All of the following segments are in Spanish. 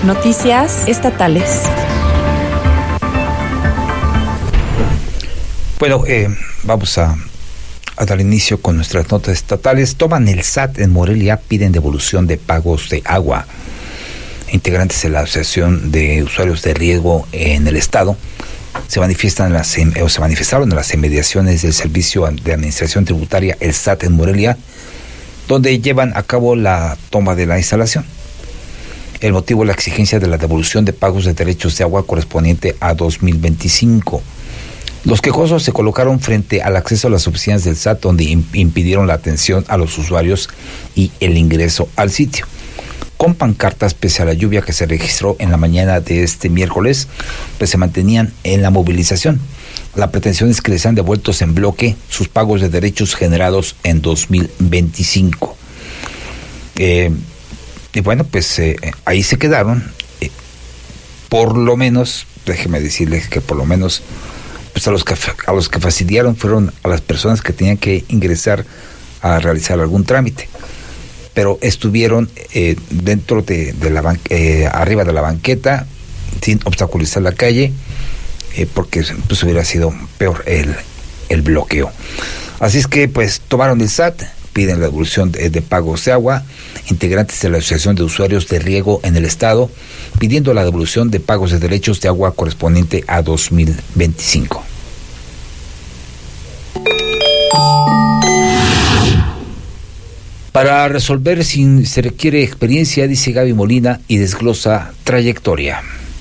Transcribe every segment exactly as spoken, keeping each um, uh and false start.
Noticias estatales. Bueno, eh, vamos a, a dar inicio con nuestras notas estatales. Toman el S A T en Morelia, piden devolución de pagos de agua. Integrantes de la Asociación de Usuarios de Riego en el Estado se manifiestan en las, o se manifestaron en las inmediaciones del Servicio de Administración Tributaria, el S A T en Morelia, donde llevan a cabo la toma de la instalación. El motivo es la exigencia de la devolución de pagos de derechos de agua correspondiente a dos mil veinticinco. Los quejosos se colocaron frente al acceso a las oficinas del S A T, donde impidieron la atención a los usuarios y el ingreso al sitio. Con pancartas, pese a la lluvia que se registró en la mañana de este miércoles, pues se mantenían en la movilización. La pretensión es que les sean devueltos en bloque sus pagos de derechos generados en dos mil veinticinco. Eh, y bueno, pues eh, ahí se quedaron. Eh, por lo menos, déjeme decirles que por lo menos, pues a los que, a los que fastidiaron fueron a las personas que tenían que ingresar a realizar algún trámite. Pero estuvieron eh, dentro de, de la ban- eh, arriba de la banqueta, sin obstaculizar la calle, eh, porque pues hubiera sido peor el, el bloqueo. Así es que pues tomaron el S A T, piden la devolución de, de pagos de agua. Integrantes de la Asociación de Usuarios de Riego en el Estado, pidiendo la devolución de pagos de derechos de agua correspondiente a dos mil veinticinco. Para resolver sin se requiere experiencia, dice Gaby Molina, y desglosa trayectoria.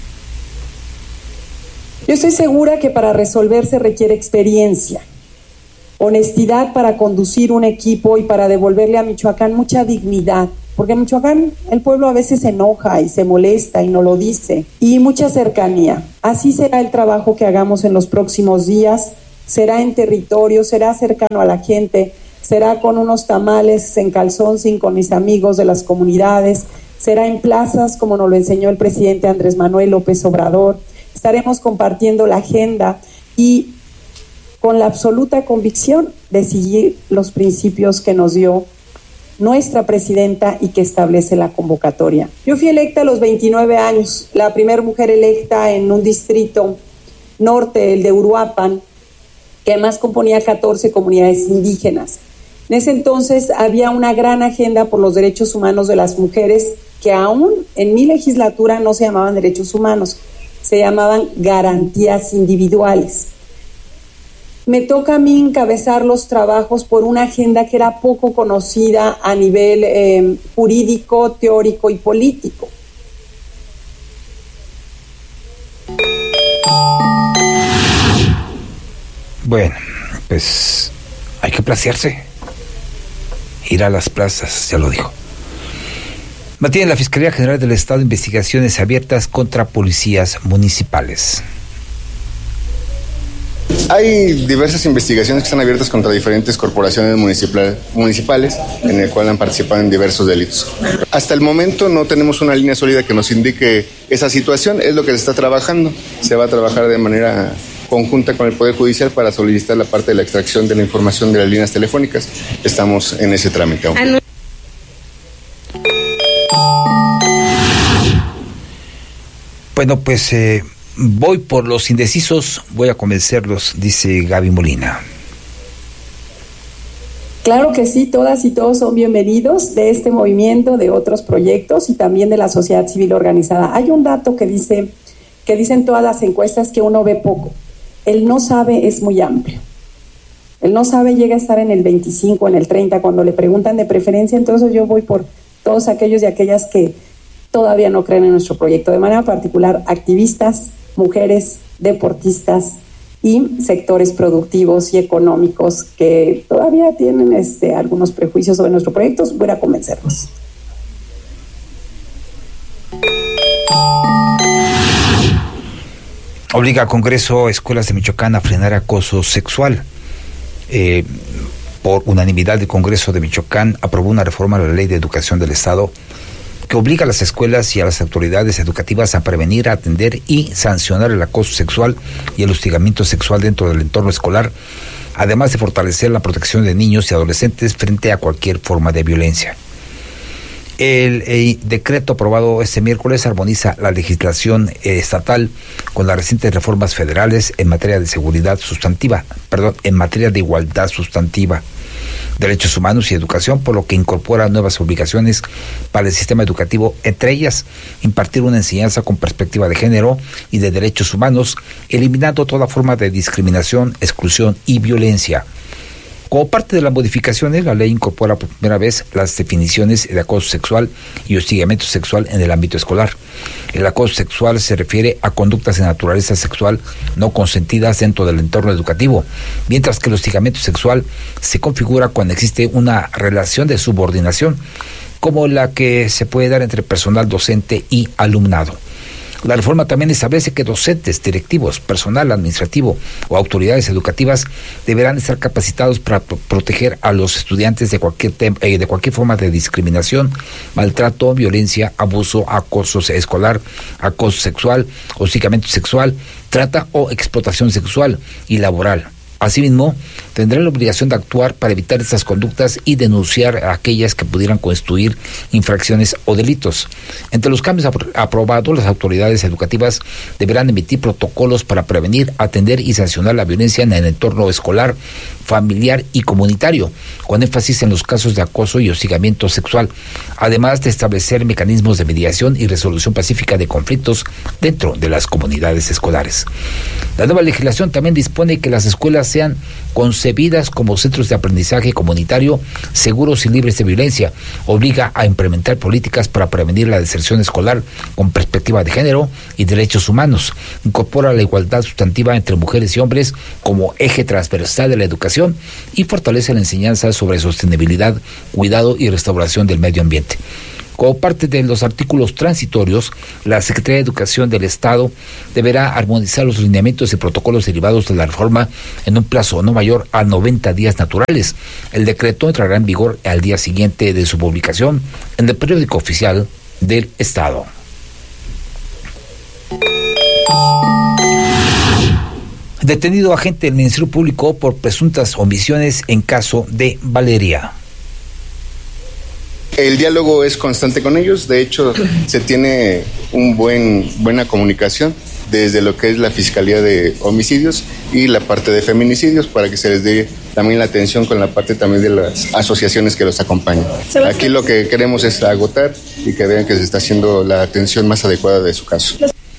Yo estoy segura que para resolver se requiere experiencia, honestidad para conducir un equipo y para devolverle a Michoacán mucha dignidad, porque en Michoacán el pueblo a veces se enoja y se molesta y no lo dice, y mucha cercanía. Así será el trabajo que hagamos en los próximos días, será en territorio, será cercano a la gente, será con unos tamales en Calzóncin con mis amigos de las comunidades, será en plazas como nos lo enseñó el presidente Andrés Manuel López Obrador. Estaremos compartiendo la agenda y con la absoluta convicción de seguir los principios que nos dio nuestra presidenta y que establece la convocatoria. Yo fui electa a los veintinueve años, la primera mujer electa en un distrito norte, el de Uruapan, que además componía catorce comunidades indígenas. En ese entonces había una gran agenda por los derechos humanos de las mujeres que aún en mi legislatura no se llamaban derechos humanos, se llamaban garantías individuales. Me toca a mí encabezar los trabajos por una agenda que era poco conocida a nivel eh, jurídico, teórico y político. Bueno, pues hay que placearse, ir a las plazas, ya lo dijo. Mantiene la Fiscalía General del Estado investigaciones abiertas contra policías municipales. Hay diversas investigaciones que están abiertas contra diferentes corporaciones municipal, municipales, en el cual han participado en diversos delitos. Hasta el momento no tenemos una línea sólida que nos indique esa situación, es lo que se está trabajando. Se va a trabajar de manera conjunta con el Poder Judicial para solicitar la parte de la extracción de la información de las líneas telefónicas. Estamos en ese trámite aún. Bueno, pues eh, voy por los indecisos, voy a convencerlos, dice Gaby Molina. Claro que sí, todas y todos son bienvenidos de este movimiento, de otros proyectos y también de la sociedad civil organizada. Hay un dato que dice, que dicen todas las encuestas que uno ve poco. El no sabe es muy amplio. El no sabe llega a estar en el veinticinco, en el treinta, cuando le preguntan de preferencia, entonces yo voy por todos aquellos y aquellas que todavía no creen en nuestro proyecto, de manera particular activistas, mujeres, deportistas y sectores productivos y económicos que todavía tienen este, algunos prejuicios sobre nuestro proyecto. Voy a convencerlos. Obliga a Congreso a escuelas de Michoacán a frenar acoso sexual. Eh, por unanimidad, el Congreso de Michoacán aprobó una reforma a la Ley de Educación del Estado que obliga a las escuelas y a las autoridades educativas a prevenir, a atender y sancionar el acoso sexual y el hostigamiento sexual dentro del entorno escolar, además de fortalecer la protección de niños y adolescentes frente a cualquier forma de violencia. El, el decreto aprobado este miércoles armoniza la legislación eh, estatal con las recientes reformas federales en materia de seguridad sustantiva, perdón, en materia de igualdad sustantiva, derechos humanos y educación, por lo que incorpora nuevas obligaciones para el sistema educativo, entre ellas impartir una enseñanza con perspectiva de género y de derechos humanos, eliminando toda forma de discriminación, exclusión y violencia. Como parte de las modificaciones, la ley incorpora por primera vez las definiciones de acoso sexual y hostigamiento sexual en el ámbito escolar. El acoso sexual se refiere a conductas de naturaleza sexual no consentidas dentro del entorno educativo, mientras que el hostigamiento sexual se configura cuando existe una relación de subordinación, como la que se puede dar entre personal docente y alumnado. La reforma también establece que docentes, directivos, personal administrativo o autoridades educativas deberán estar capacitados para pro- proteger a los estudiantes de cualquier tem- eh, de cualquier forma de discriminación, maltrato, violencia, abuso, acoso escolar, acoso sexual, hostigamiento sexual, trata o explotación sexual y laboral. Asimismo, tendrá la obligación de actuar para evitar estas conductas y denunciar a aquellas que pudieran constituir infracciones o delitos. Entre los cambios apro- aprobados, las autoridades educativas deberán emitir protocolos para prevenir, atender y sancionar la violencia en el entorno escolar, familiar y comunitario, con énfasis en los casos de acoso y hostigamiento sexual, además de establecer mecanismos de mediación y resolución pacífica de conflictos dentro de las comunidades escolares. La nueva legislación también dispone que las escuelas sean concebidas como centros de aprendizaje comunitario seguros y libres de violencia. Obliga a implementar políticas para prevenir la deserción escolar con perspectiva de género y derechos humanos. Incorpora la igualdad sustantiva entre mujeres y hombres como eje transversal de la educación y fortalece la enseñanza sobre sostenibilidad, cuidado y restauración del medio ambiente. Como parte de los artículos transitorios, la Secretaría de Educación del Estado deberá armonizar los lineamientos y protocolos derivados de la reforma en un plazo no mayor a noventa días naturales. El decreto entrará en vigor al día siguiente de su publicación en el periódico oficial del Estado. Detenido agente del Ministerio Público por presuntas omisiones en caso de Valeria. El diálogo es constante con ellos, de hecho se tiene un buen buena comunicación desde lo que es la Fiscalía de Homicidios y la parte de Feminicidios para que se les dé también la atención con la parte también de las asociaciones que los acompañan. Aquí lo que queremos es agotar y que vean que se está haciendo la atención más adecuada de su caso.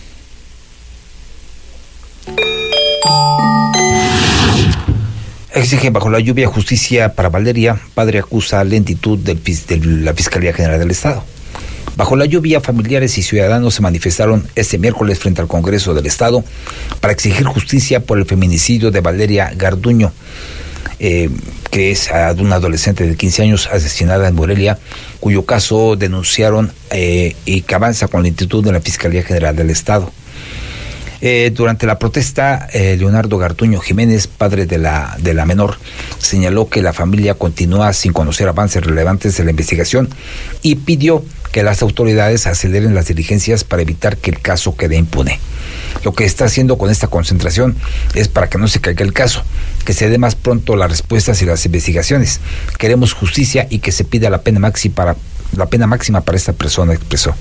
Exigen bajo la lluvia justicia para Valeria. Padre acusa lentitud del, de la Fiscalía General del Estado. Bajo la lluvia, familiares y ciudadanos se manifestaron este miércoles frente al Congreso del Estado para exigir justicia por el feminicidio de Valeria Garduño, eh, que es una adolescente de quince años asesinada en Morelia, cuyo caso denunciaron eh, y que avanza con lentitud de la Fiscalía General del Estado. Eh, durante la protesta, eh, Leonardo Garduño Jiménez, padre de la, de la menor, señaló que la familia continúa sin conocer avances relevantes de la investigación y pidió que las autoridades aceleren las diligencias para evitar que el caso quede impune. Lo que está haciendo con esta concentración es para que no se caiga el caso, que se dé más pronto las respuestas y las investigaciones. Queremos justicia y que se pida la pena máxima para, la pena máxima para esta persona, expresó.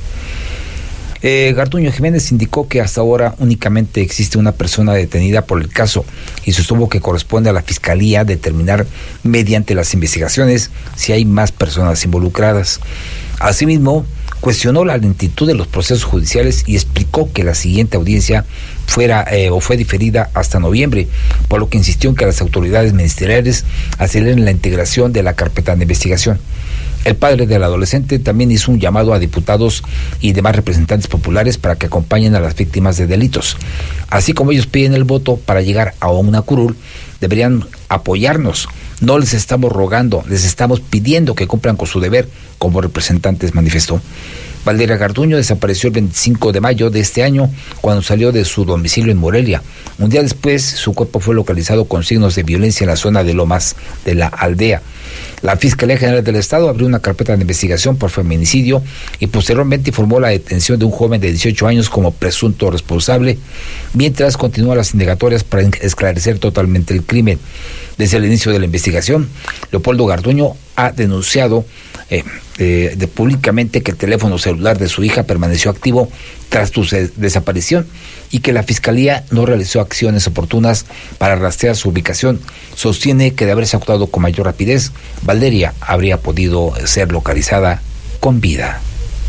Eh, Garduño Jiménez indicó que hasta ahora únicamente existe una persona detenida por el caso y sostuvo que corresponde a la Fiscalía determinar mediante las investigaciones si hay más personas involucradas. Asimismo, cuestionó la lentitud de los procesos judiciales y explicó que la siguiente audiencia fuera eh, o fue diferida hasta noviembre, por lo que insistió en que las autoridades ministeriales aceleren la integración de la carpeta de investigación. El padre del adolescente también hizo un llamado a diputados y demás representantes populares para que acompañen a las víctimas de delitos. Así como ellos piden el voto para llegar a una curul, deberían apoyarnos. No les estamos rogando, les estamos pidiendo que cumplan con su deber como representantes, manifestó. Valeria Garduño desapareció el veinticinco de mayo de este año cuando salió de su domicilio en Morelia. Un día después, su cuerpo fue localizado con signos de violencia en la zona de Lomas de la Aldea. La Fiscalía General del Estado abrió una carpeta de investigación por feminicidio y posteriormente informó la detención de un joven de dieciocho años como presunto responsable, mientras continúan las indagatorias para esclarecer totalmente el crimen. Desde el inicio de la investigación, Leopoldo Garduño ha denunciado eh, eh, de, públicamente que el teléfono celular de su hija permaneció activo tras su desaparición y que la Fiscalía no realizó acciones oportunas para rastrear su ubicación. Sostiene que de haberse actuado con mayor rapidez, Valeria habría podido ser localizada con vida.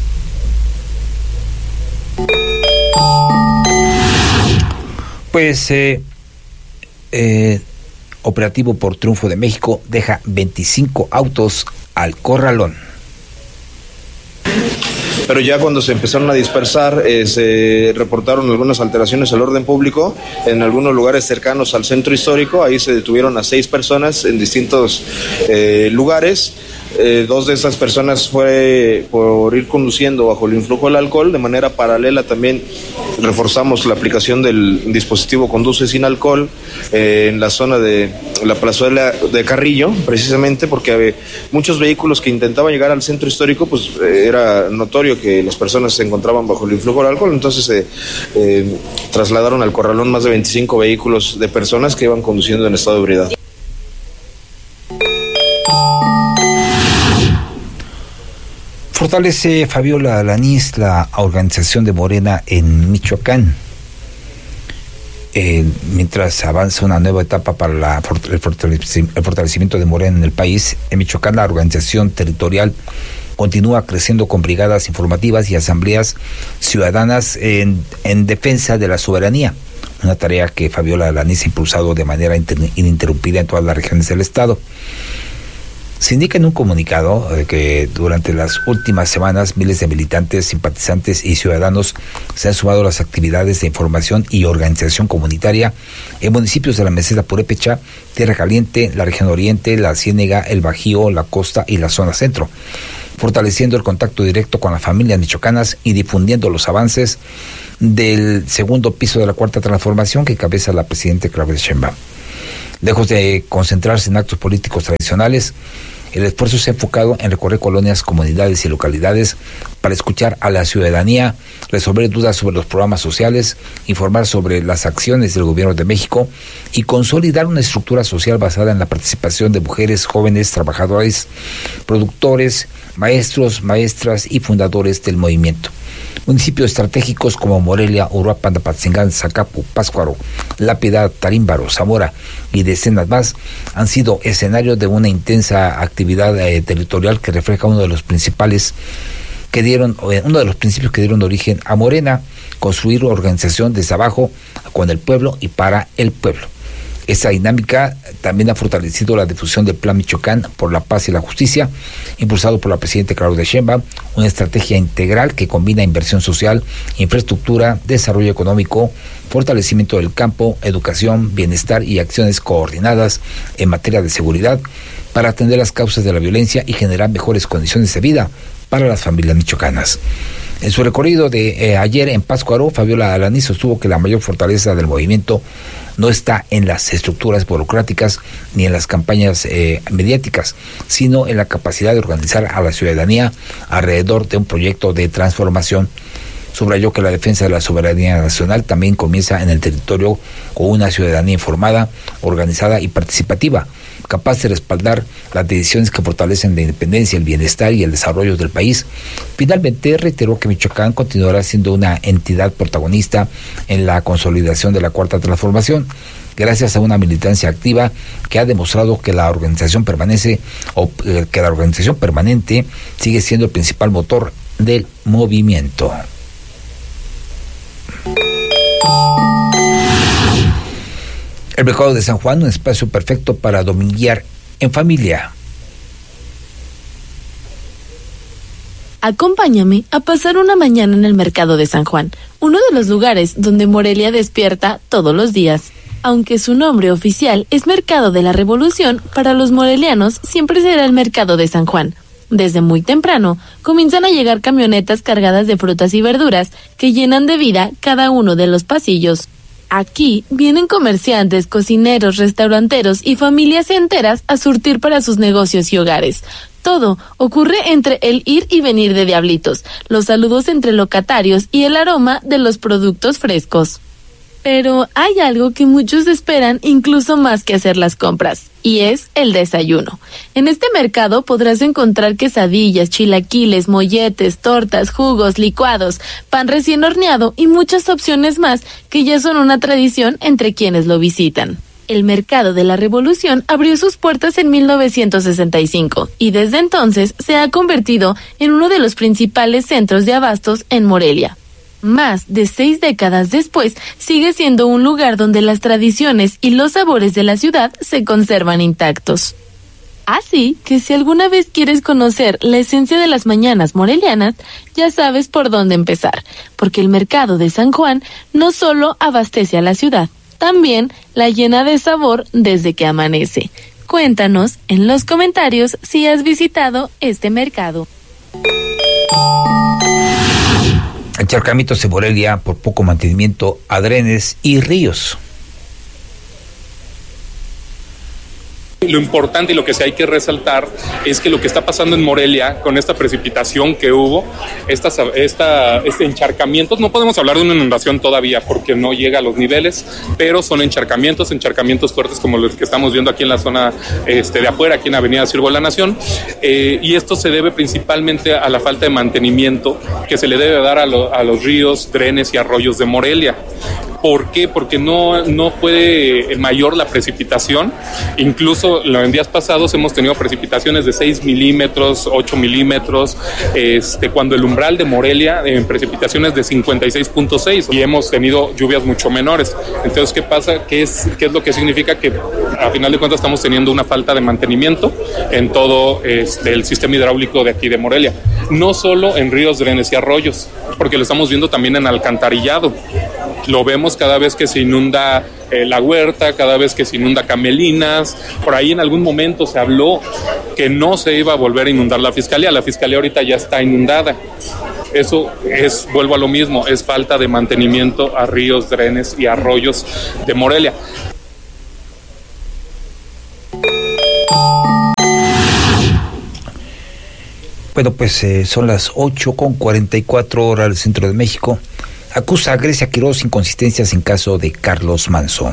Pues eh, eh, operativo por Triunfo de México deja veinticinco autos al corralón. Pero ya cuando se empezaron a dispersar, eh, se reportaron algunas alteraciones al orden público en algunos lugares cercanos al centro histórico. Ahí se detuvieron a seis personas en distintos eh, lugares. Eh, dos de esas personas fue por ir conduciendo bajo el influjo del alcohol. De manera paralela también reforzamos la aplicación del dispositivo Conduce sin alcohol eh, en la zona de la plazuela de Carrillo, precisamente porque había muchos vehículos que intentaban llegar al centro histórico, pues eh, era notorio que las personas se encontraban bajo el influjo del alcohol. Entonces se eh, eh, trasladaron al corralón más de veinticinco vehículos de personas que iban conduciendo en estado de ebriedad. Fortalece Fabiola Alanís la organización de Morena en Michoacán. Eh, mientras avanza una nueva etapa para la, el, fortalecimiento, el fortalecimiento de Morena en el país, en Michoacán la organización territorial continúa creciendo con brigadas informativas y asambleas ciudadanas en, en defensa de la soberanía, una tarea que Fabiola Alanís ha impulsado de manera inter, ininterrumpida en todas las regiones del estado. Se indica en un comunicado eh, que durante las últimas semanas miles de militantes, simpatizantes y ciudadanos se han sumado a las actividades de información y organización comunitaria en municipios de la Meseta Purépecha, Tierra Caliente, la región Oriente, la Ciénega, el Bajío, la Costa y la zona centro, fortaleciendo el contacto directo con las familias michoacanas y difundiendo los avances del segundo piso de la Cuarta Transformación que encabeza la presidenta Claudia Sheinbaum. Lejos de concentrarse en actos políticos tradicionales, el esfuerzo se ha enfocado en recorrer colonias, comunidades y localidades para escuchar a la ciudadanía, resolver dudas sobre los programas sociales, informar sobre las acciones del Gobierno de México y consolidar una estructura social basada en la participación de mujeres, jóvenes, trabajadores, productores, maestros, maestras y fundadores del movimiento. Municipios estratégicos como Morelia, Uruapan, Apatzingán, Zacapu, Pátzcuaro, La Piedad, Tarímbaro, Zamora y decenas más han sido escenario de una intensa actividad eh, territorial que refleja uno de los principales que dieron, eh, uno de los principios que dieron origen a Morena, construir organización desde abajo con el pueblo y para el pueblo. Esta dinámica también ha fortalecido la difusión del Plan Michoacán por la Paz y la Justicia, impulsado por la presidenta Claudia Sheinbaum, una estrategia integral que combina inversión social, infraestructura, desarrollo económico, fortalecimiento del campo, educación, bienestar y acciones coordinadas en materia de seguridad para atender las causas de la violencia y generar mejores condiciones de vida para las familias michoacanas. En su recorrido de eh, ayer en Pátzcuaro, Fabiola Alanís sostuvo que la mayor fortaleza del movimiento no está en las estructuras burocráticas ni en las campañas eh, mediáticas, sino en la capacidad de organizar a la ciudadanía alrededor de un proyecto de transformación. Subrayó que la defensa de la soberanía nacional también comienza en el territorio con una ciudadanía informada, organizada y participativa, capaz de respaldar las decisiones que fortalecen la independencia, el bienestar y el desarrollo del país. Finalmente, reiteró que Michoacán continuará siendo una entidad protagonista en la consolidación de la Cuarta Transformación, gracias a una militancia activa que ha demostrado que la organización permanece o eh, que la organización permanente sigue siendo el principal motor del movimiento. El mercado de San Juan, un espacio perfecto para dominguear en familia. Acompáñame a pasar una mañana en el mercado de San Juan, uno de los lugares donde Morelia despierta todos los días. Aunque su nombre oficial es Mercado de la Revolución, para los morelianos siempre será el Mercado de San Juan. Desde muy temprano, comienzan a llegar camionetas cargadas de frutas y verduras que llenan de vida cada uno de los pasillos. Aquí vienen comerciantes, cocineros, restauranteros y familias enteras a surtir para sus negocios y hogares. Todo ocurre entre el ir y venir de diablitos, los saludos entre locatarios y el aroma de los productos frescos. Pero hay algo que muchos esperan incluso más que hacer las compras, y es el desayuno. En este mercado podrás encontrar quesadillas, chilaquiles, molletes, tortas, jugos, licuados, pan recién horneado y muchas opciones más que ya son una tradición entre quienes lo visitan. El Mercado de la Revolución abrió sus puertas en mil novecientos sesenta y cinco y desde entonces se ha convertido en uno de los principales centros de abastos en Morelia. Más de seis décadas después, sigue siendo un lugar donde las tradiciones y los sabores de la ciudad se conservan intactos. Así que si alguna vez quieres conocer la esencia de las mañanas morelianas, ya sabes por dónde empezar, porque el mercado de San Juan no solo abastece a la ciudad, también la llena de sabor desde que amanece. Cuéntanos en los comentarios si has visitado este mercado. Encharcamientos de Morelia por poco mantenimiento a drenes y ríos. Lo importante y lo que sí hay que resaltar es que lo que está pasando en Morelia con esta precipitación que hubo, estas, esta, este encharcamientos, no podemos hablar de una inundación todavía porque no llega a los niveles, pero son encharcamientos, encharcamientos fuertes como los que estamos viendo aquí en la zona este, de afuera, aquí en Avenida Sirvo de la Nación, eh, y esto se debe principalmente a la falta de mantenimiento que se le debe dar a, lo, a los ríos, drenes y arroyos de Morelia. ¿Por qué? Porque no, no fue mayor la precipitación. Incluso en días pasados hemos tenido precipitaciones de seis milímetros, ocho milímetros, este, cuando el umbral de Morelia en precipitaciones de cincuenta y seis punto seis y hemos tenido lluvias mucho menores. Entonces, ¿qué pasa? ¿Qué es, qué es lo que significa? Que a final de cuentas estamos teniendo una falta de mantenimiento en todo este, el sistema hidráulico de aquí de Morelia. No solo en ríos, drenes y arroyos, porque lo estamos viendo también en alcantarillado. Lo vemos cada vez que se inunda eh, la huerta, cada vez que se inunda Camelinas. Por ahí en algún momento se habló que no se iba a volver a inundar la fiscalía. La fiscalía ahorita ya está inundada. Eso es, vuelvo a lo mismo, es falta de mantenimiento a ríos, drenes y arroyos de Morelia. Bueno, pues eh, son las ocho con cuarenta y cuatro horas del centro de México. Acusa a Grecia Quiroz inconsistencias en caso de Carlos Manso.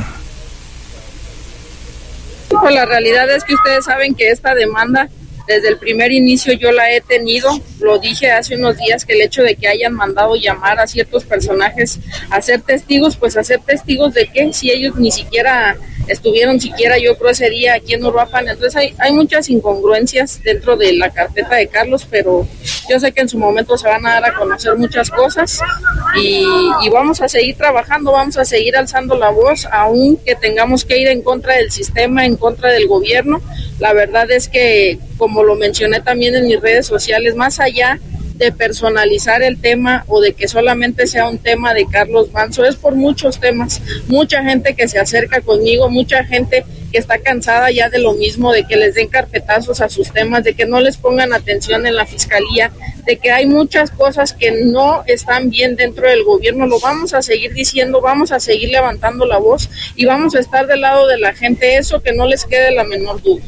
Pues la realidad es que ustedes saben que esta demanda, desde el primer inicio yo la he tenido. Lo dije hace unos días que el hecho de que hayan mandado llamar a ciertos personajes a ser testigos, pues a ser testigos de qué, si ellos ni siquiera estuvieron siquiera yo creo ese día aquí en Uruapan. Entonces hay, hay muchas incongruencias dentro de la carpeta de Carlos, pero yo sé que en su momento se van a dar a conocer muchas cosas y, y vamos a seguir trabajando, vamos a seguir alzando la voz, aunque tengamos que ir en contra del sistema, en contra del gobierno. La verdad es que, como lo mencioné también en mis redes sociales, más allá de personalizar el tema o de que solamente sea un tema de Carlos Manso, es por muchos temas, mucha gente que se acerca conmigo, mucha gente que está cansada ya de lo mismo, de que les den carpetazos a sus temas, de que no les pongan atención en la fiscalía, de que hay muchas cosas que no están bien dentro del gobierno. Lo vamos a seguir diciendo, vamos a seguir levantando la voz y vamos a estar del lado de la gente, eso que no les quede la menor duda.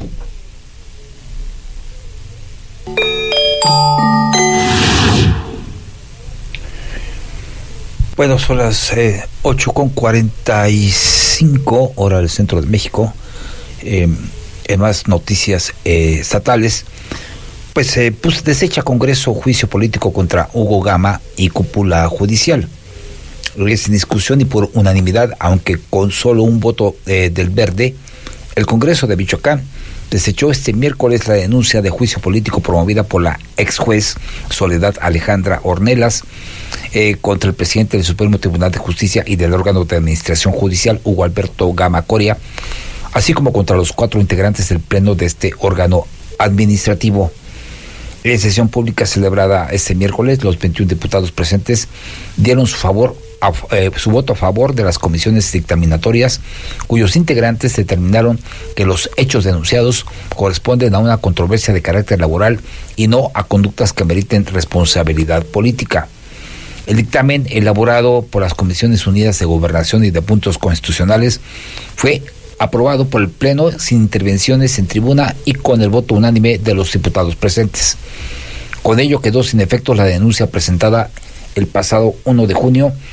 Bueno, son las eh, ocho con cuarenta y cinco hora del centro de México. Eh, en más noticias eh, estatales, pues, eh, pues desecha Congreso juicio político contra Hugo Gama y cúpula judicial. Es en discusión y por unanimidad, aunque con solo un voto eh, del Verde, el Congreso de Michoacán desechó este miércoles la denuncia de juicio político promovida por la ex juez Soledad Alejandra Ornelas eh, contra el presidente del Supremo Tribunal de Justicia y del órgano de administración judicial, Hugo Alberto Gama Coria, así como contra los cuatro integrantes del pleno de este órgano administrativo. En sesión pública celebrada este miércoles, los veintiún diputados presentes dieron su favor A, eh, su voto a favor de las comisiones dictaminatorias, cuyos integrantes determinaron que los hechos denunciados corresponden a una controversia de carácter laboral y no a conductas que meriten responsabilidad política. El dictamen, elaborado por las Comisiones Unidas de Gobernación y de Puntos Constitucionales, fue aprobado por el Pleno sin intervenciones en tribuna y con el voto unánime de los diputados presentes. Con ello quedó sin efecto la denuncia presentada el pasado primero de junio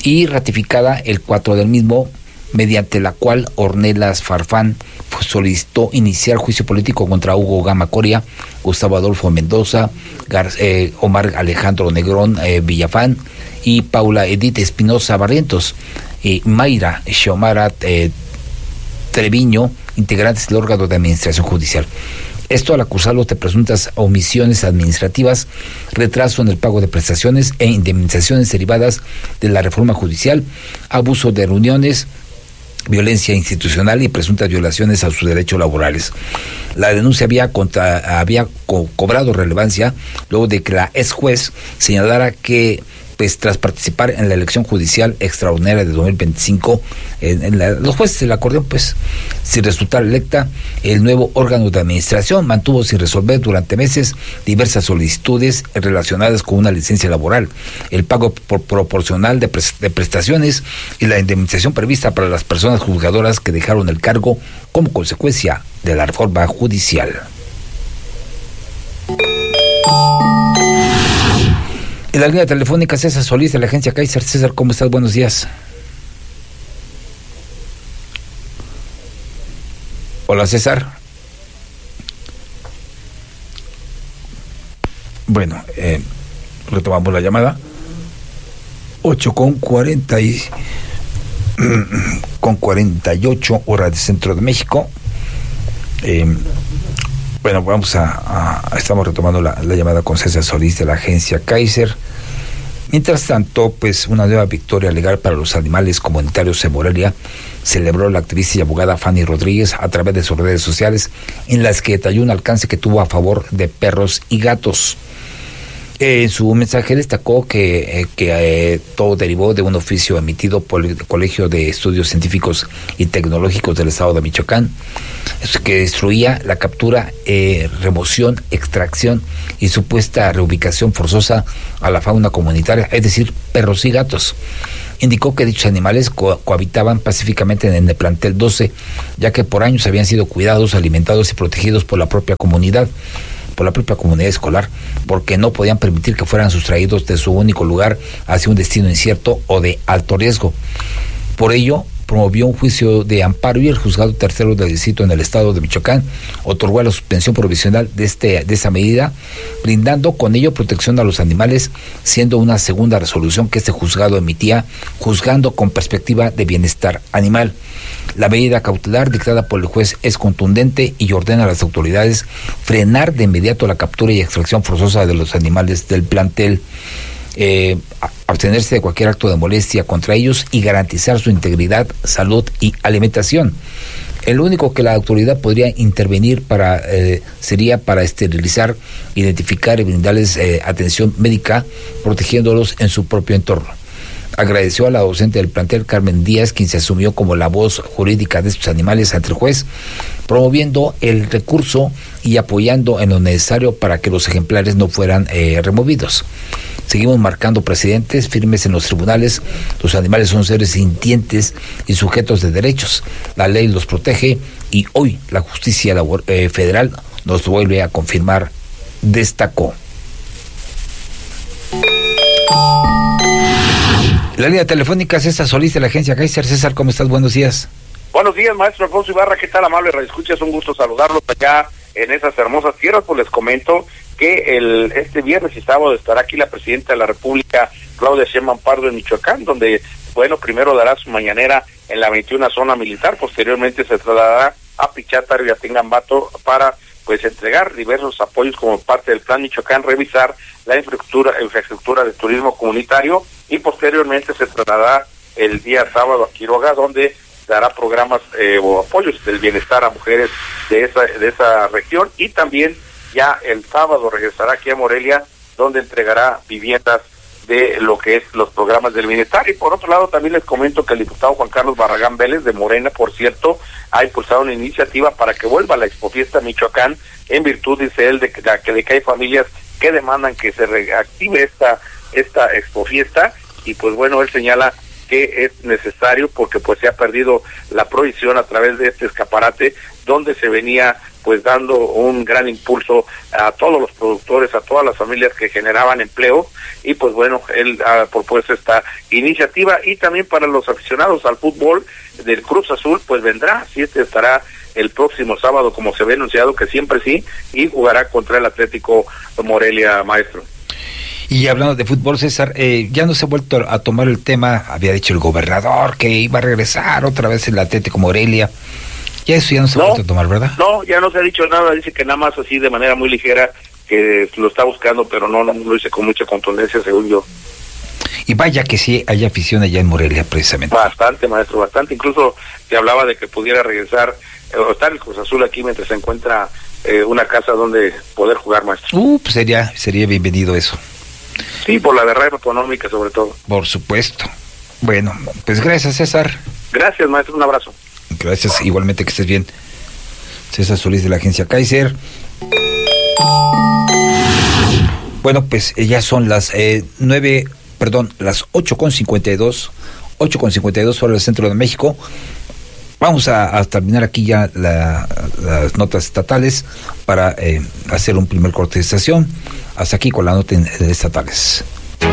y ratificada el cuatro del mismo, mediante la cual Ornelas Farfán solicitó iniciar juicio político contra Hugo Gama Coria, Gustavo Adolfo Mendoza, Gar eh, Omar Alejandro Negrón eh, Villafán y Paula Edith Espinosa Barrientos, y Mayra Xiomara eh, Treviño, integrantes del órgano de administración judicial. Esto al acusarlos de presuntas omisiones administrativas, retraso en el pago de prestaciones e indemnizaciones derivadas de la reforma judicial, abuso de reuniones, violencia institucional y presuntas violaciones a sus derechos laborales. La denuncia había, contra, había co cobrado relevancia luego de que la ex juez señalara que, pues, tras participar en la elección judicial extraordinaria de dos mil veinticinco, en, en la, los jueces del acordeón, pues, sin resultar electa, el nuevo órgano de administración mantuvo sin resolver durante meses diversas solicitudes relacionadas con una licencia laboral, el pago por proporcional de, pres de prestaciones y la indemnización prevista para las personas juzgadoras que dejaron el cargo como consecuencia de la reforma judicial. En la línea telefónica, César Solís, de la agencia Kaiser. César, ¿cómo estás? Buenos días. Hola, César. Bueno, eh, retomamos la llamada. ocho con cuarenta y con cuarenta y ocho horas de Centro de México. Eh, Bueno, vamos a, a estamos retomando la, la llamada con César Solís de la agencia Kaiser. Mientras tanto, pues una nueva victoria legal para los animales comunitarios en Morelia celebró la activista y abogada Fanny Rodríguez a través de sus redes sociales, en las que detalló un alcance que tuvo a favor de perros y gatos. En su mensaje destacó que, eh, que eh, todo derivó de un oficio emitido por el Colegio de Estudios Científicos y Tecnológicos del Estado de Michoacán, que destruía la captura, eh, remoción, extracción y supuesta reubicación forzosa a la fauna comunitaria, es decir, perros y gatos. Indicó que dichos animales co cohabitaban pacíficamente en el plantel doce, ya que por años habían sido cuidados, alimentados y protegidos por la propia comunidad. por la propia comunidad escolar, porque no podían permitir que fueran sustraídos de su único lugar hacia un destino incierto o de alto riesgo. Por ello, promovió un juicio de amparo y el juzgado tercero del distrito en el estado de Michoacán otorgó la suspensión provisional de, este, de esa medida, brindando con ello protección a los animales, siendo una segunda resolución que este juzgado emitía, juzgando con perspectiva de bienestar animal. La medida cautelar dictada por el juez es contundente y ordena a las autoridades frenar de inmediato la captura y extracción forzosa de los animales del plantel, eh, abstenerse de cualquier acto de molestia contra ellos y garantizar su integridad, salud y alimentación. El único que la autoridad podría intervenir para eh, sería para esterilizar, identificar y brindarles eh, atención médica, protegiéndolos en su propio entorno. Agradeció a la docente del plantel, Carmen Díaz, quien se asumió como la voz jurídica de estos animales ante el juez, promoviendo el recurso y apoyando en lo necesario para que los ejemplares no fueran eh, removidos. Seguimos marcando precedentes firmes en los tribunales. Los animales son seres sintientes y sujetos de derechos. La ley los protege y hoy la justicia labor, eh, federal nos vuelve a confirmar, destacó. La línea telefónica, César Solís de la agencia Kaiser. César, ¿cómo estás? Buenos días. Buenos días, maestro Alfonso Ibarra. ¿Qué tal, amable radioescuchas? Un gusto saludarlos allá en esas hermosas tierras. Pues les comento que el este viernes y sábado estará aquí la presidenta de la República, Claudia Sheinbaum Pardo, en Michoacán, donde, bueno, primero dará su mañanera en la veintiuna zona militar, posteriormente se trasladará a Pichátaro y a Tingambato para, pues, entregar diversos apoyos como parte del Plan Michoacán, revisar la infraestructura, infraestructura de turismo comunitario, y posteriormente se trasladará el día sábado a Quiroga, donde dará programas eh, o apoyos del bienestar a mujeres de esa de esa región, y también ya el sábado regresará aquí a Morelia, donde entregará viviendas de lo que es los programas del bienestar. Y por otro lado también les comento que el diputado Juan Carlos Barragán Vélez, de Morena, por cierto, ha impulsado una iniciativa para que vuelva la Expofiesta Michoacán, en virtud, dice él, de que, de, de que hay familias que demandan que se reactive esta esta Expofiesta, y pues bueno, él señala que es necesario porque pues se ha perdido la prohibición a través de este escaparate, donde se venía pues dando un gran impulso a todos los productores, a todas las familias que generaban empleo, y pues bueno, él ha propuesto esta iniciativa, y también para los aficionados al fútbol del Cruz Azul, pues vendrá, si este estará el próximo sábado, como se había anunciado, que siempre sí, y jugará contra el Atlético Morelia, maestro. Y hablando de fútbol, César, eh, ya no se ha vuelto a tomar el tema, había dicho el gobernador que iba a regresar otra vez el Atlético Morelia, ya eso ya no se no, ha vuelto a tomar, ¿verdad? No, ya no se ha dicho nada, dice que nada más así de manera muy ligera, que lo está buscando, pero no, no lo dice con mucha contundencia, según yo. Y vaya que sí hay afición allá en Morelia, precisamente. Bastante, maestro, bastante, incluso se hablaba de que pudiera regresar, eh, o estar el Cruz Azul aquí mientras se encuentra eh, una casa donde poder jugar, maestro. Uh, pues sería, sería bienvenido eso. Sí, por la derrama económica sobre todo. Por supuesto. Bueno, pues gracias, César. Gracias, maestro, un abrazo. Gracias, igualmente, que estés bien. César Solís de la agencia Kaiser. Bueno, pues ya son las eh, nueve, perdón, las ocho con cincuenta y dos, ocho con cincuenta y dos hora del centro de México. Vamos a, a terminar aquí ya la, las notas estatales para eh, hacer un primer corte de estación. Hasta aquí con la nota de estatales.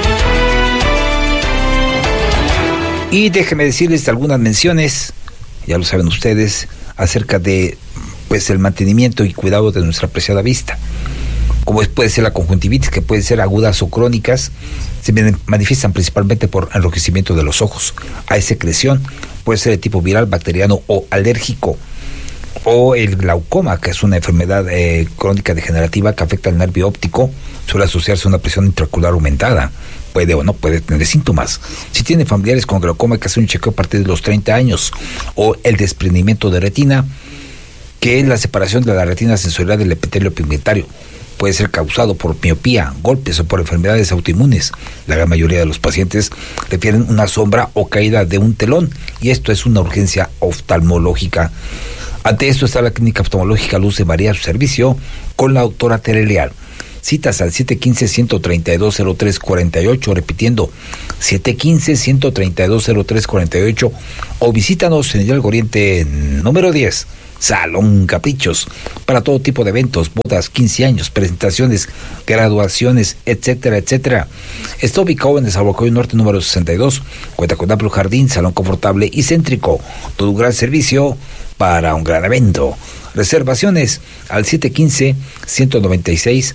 Y déjenme decirles algunas menciones, ya lo saben ustedes, acerca de pues el mantenimiento y cuidado de nuestra apreciada vista. Como puede ser la conjuntivitis, que puede ser agudas o crónicas, se manifiestan principalmente por enrojecimiento de los ojos. Hay secreción, puede ser de tipo viral, bacteriano o alérgico. O el glaucoma, que es una enfermedad eh, crónica degenerativa que afecta al nervio óptico, suele asociarse a una presión intraocular aumentada. Puede o no puede tener síntomas. Si tiene familiares con glaucoma, hay que hacer un chequeo a partir de los treinta años. O el desprendimiento de retina, que es la separación de la retina sensorial del epitelio pigmentario. Puede ser causado por miopía, golpes o por enfermedades autoinmunes. La gran mayoría de los pacientes refieren una sombra o caída de un telón, y esto es una urgencia oftalmológica. Ante esto está la Clínica Oftalmológica Luz de María a su servicio con la doctora Tere Leal. Citas al siete uno cinco, uno tres dos, cero tres cuatro ocho, repitiendo, siete uno cinco, uno tres dos, cero tres cuatro ocho, o visítanos en Hidalgo Oriente número diez, Salón Caprichos, para todo tipo de eventos, bodas, quince años, presentaciones, graduaciones, etcétera, etcétera. Está ubicado en el Zahualcóyotl Norte número sesenta y dos, cuenta con amplio jardín, salón confortable y céntrico, todo un gran servicio para un gran evento. Reservaciones al siete uno cinco, uno nueve seis,